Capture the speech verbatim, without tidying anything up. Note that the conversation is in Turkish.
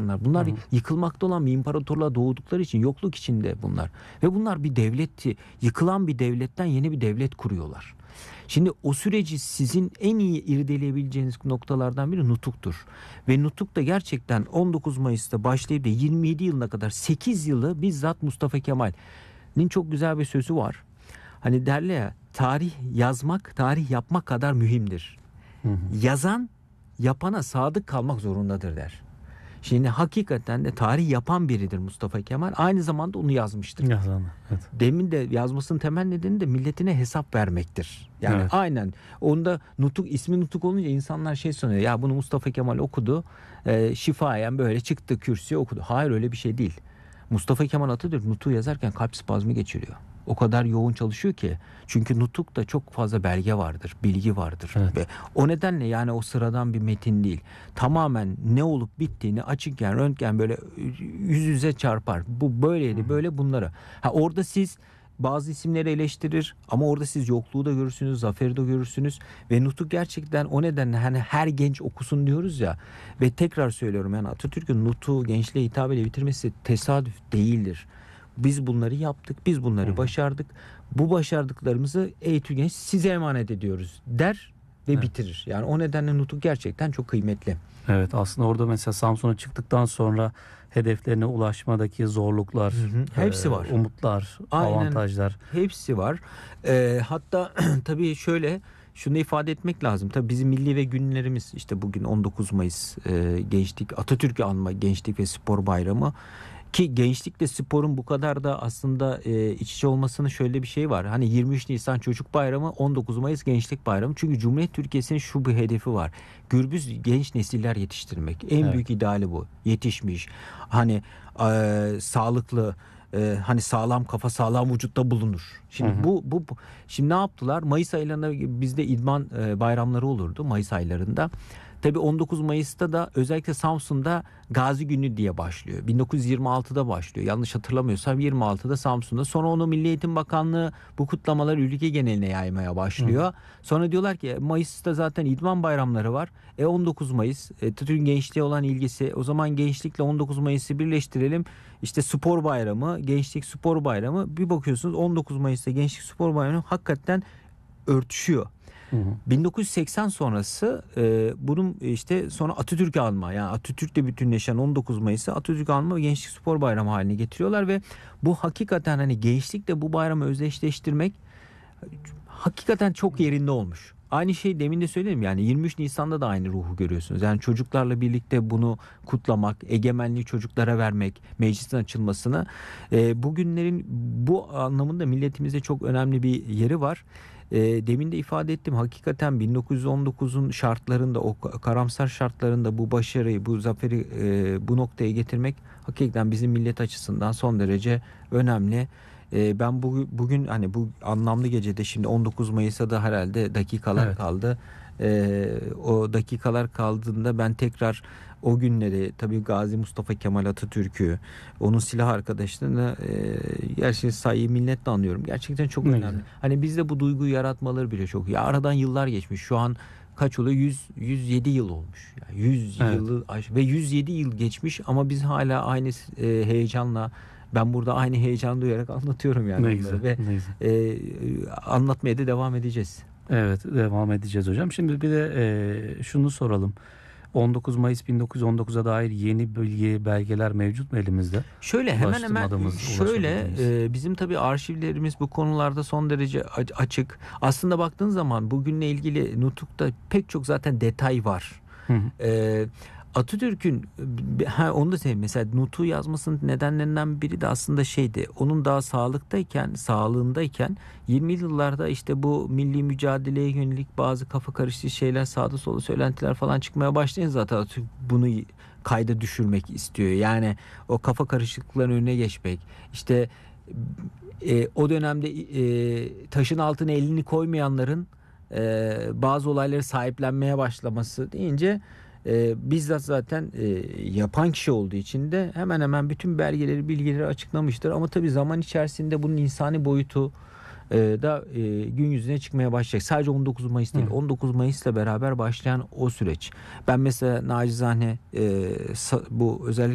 insanlar. Bunlar Hı hı. yıkılmakta olan bir imparatorluğa doğdukları için yokluk içinde bunlar. Ve bunlar bir devletti. Yıkılan bir devletten yeni bir devlet kuruyorlar. Şimdi o süreci sizin en iyi irdeleyebileceğiniz noktalardan biri nutuktur. Ve nutuk da gerçekten on dokuz Mayıs'ta başlayıp da yirmi yedi yılına kadar sekiz yılı bizzat Mustafa Kemal'in çok güzel bir sözü var. Hani derler ya, tarih yazmak, tarih yapmak kadar mühimdir. Hı hı. Yazan yapana sadık kalmak zorundadır der. Şimdi hakikaten de tarih yapan biridir Mustafa Kemal. Aynı zamanda onu yazmıştır. Yazan, evet. Demin de yazmasının temel nedeni de milletine hesap vermektir. Yani Evet. aynen. Onda nutuk, ismi nutuk olunca insanlar şey sanıyor. Ya bunu Mustafa Kemal okudu. E, şifayen böyle çıktı kürsüye okudu. Hayır, öyle bir şey değil. Mustafa Kemal Atatürk nutuğu yazarken kalp spazmı geçiriyor. O kadar yoğun çalışıyor ki. Çünkü nutukta çok fazla belge vardır, bilgi vardır. Evet. Ve o nedenle yani o sıradan bir metin değil. Tamamen ne olup bittiğini açıkken, röntgen böyle yüz yüze çarpar. Bu böyleydi, böyle bunları. Ha, orada siz bazı isimleri eleştirir ama orada siz yokluğu da görürsünüz, zaferi de görürsünüz ve nutuk gerçekten o nedenle hani her genç okusun diyoruz ya. Ve tekrar söylüyorum, yani Atatürk'ün nutuğu gençliğe hitap ile bitirmesi tesadüf değildir. Biz bunları yaptık, biz bunları Hı-hı. başardık. Bu başardıklarımızı ey Türk genç size emanet ediyoruz der ve Evet. bitirir. Yani o nedenle nutuk gerçekten çok kıymetli. Evet, aslında orada mesela Samsun'a çıktıktan sonra hedeflerine ulaşmadaki zorluklar, Hı hı, hepsi e, var. umutlar, Aynen, avantajlar. hepsi var. Ee, hatta tabii şöyle şunu ifade etmek lazım. Tabii bizim milli ve günlerimiz işte bugün on dokuz Mayıs e, Gençlik Atatürk'ü anma Gençlik ve Spor Bayramı. Ki gençlikle sporun bu kadar da aslında e, iç içe olmasının şöyle bir şey var. Hani yirmi üç Nisan Çocuk Bayramı, on dokuz Mayıs Gençlik Bayramı. Çünkü Cumhuriyet Türkiye'sinin şu bir hedefi var. Gürbüz genç nesiller yetiştirmek. En Evet. büyük ideali bu. Yetişmiş. Hani e, sağlıklı, e, hani sağlam kafa sağlam vücutta bulunur. Şimdi Hı hı. bu, bu bu şimdi ne yaptılar? Mayıs aylarında bizde idman e, bayramları olurdu Mayıs aylarında. Tabii on dokuz Mayıs'ta da özellikle Samsun'da Gazi Günü diye başlıyor. bin dokuz yüz yirmi altıda başlıyor. Yanlış hatırlamıyorsam yirmi altıda Samsun'da. Sonra onu Milli Eğitim Bakanlığı bu kutlamaları ülke geneline yaymaya başlıyor. Hı. Sonra diyorlar ki Mayıs'ta zaten idman bayramları var. E on dokuz Mayıs, e, Türk gençliğe olan ilgisi. O zaman gençlikle on dokuz Mayıs'ı birleştirelim. İşte spor bayramı, gençlik spor bayramı. Bir bakıyorsunuz on dokuz Mayıs'ta gençlik spor bayramı hakikaten örtüşüyor. Hı hı. bin dokuz yüz seksen sonrası e, bunun işte sonra Atatürk'ü anma, yani Atatürk'le bütünleşen on dokuz Mayıs'ı Atatürk anma ve Gençlik Spor Bayramı haline getiriyorlar ve bu hakikaten hani gençlikle bu bayramı özdeşleştirmek hakikaten çok yerinde olmuş. Aynı şey demin de söyledim, yani yirmi üç Nisan'da da aynı ruhu görüyorsunuz. Yani çocuklarla birlikte bunu kutlamak, egemenliği çocuklara vermek, meclisin açılmasını, e, bugünlerin bu anlamında milletimizde çok önemli bir yeri var. E, demin de ifade ettim, hakikaten bin dokuz yüz on dokuzun şartlarında, o karamsar şartlarında bu başarıyı, bu zaferi e, bu noktaya getirmek hakikaten bizim millet açısından son derece önemli. E, ben bu, bugün hani bu anlamlı gecede şimdi on dokuz Mayıs'a da herhalde dakikalar Evet. kaldı. E, o dakikalar kaldığında ben tekrar o günleri, tabii Gazi Mustafa Kemal Atatürk'ü, onun silah arkadaşlarını e, gerçekten sayıyı minnetle anıyorum. Gerçekten çok Ne önemli. güzel. Hani bizde bu duyguyu yaratmaları bile çok. Ya aradan yıllar geçmiş. Şu an kaç oluyor? yüz yüz yedi yıl olmuş. Yani yüz Evet. yılı aş- ve yüz yedi yıl geçmiş ama biz hala aynı e, heyecanla, ben burada aynı heyecan duyarak anlatıyorum yani Ne bunları güzel, ve ne güzel. e, anlatmaya da devam edeceğiz. Evet, devam edeceğiz hocam. Şimdi bir de e, şunu soralım. on dokuz Mayıs bin dokuz yüz on dokuza dair yeni bilgi, belgeler mevcut mu elimizde? Şöyle hemen hemen Ulaştırmadığımız, şöyle ulaşabildiğimiz. e, bizim tabii arşivlerimiz bu konularda son derece a- açık. Aslında baktığın zaman bugünle ilgili nutukta pek çok zaten detay var. Hı hı. E, Atatürk'ün ha, onu da söyleyeyim, mesela nutuğu yazmasının nedenlerinden biri de aslında şeydi. Onun daha sağlıktayken, sağlığındayken yirmili yıllarda işte bu milli mücadeleye yönelik bazı kafa karıştırıcı şeyler, sağda solda söylentiler falan çıkmaya başlayınca zaten Atatürk bunu kayda düşürmek istiyor. Yani o kafa karışıklıklarının önüne geçmek. İşte e, o dönemde e, taşın altına elini koymayanların e, bazı olayları sahiplenmeye başlaması deyince e, bizzat zaten e, yapan kişi olduğu için de hemen hemen bütün belgeleri, bilgileri açıklamıştır. Ama tabii zaman içerisinde bunun insani boyutu e, da e, gün yüzüne çıkmaya başlayacak. Sadece on dokuz Mayıs değil, Hı. on dokuz Mayıs'la beraber başlayan o süreç. Ben mesela nacizane e, sa- bu özellikle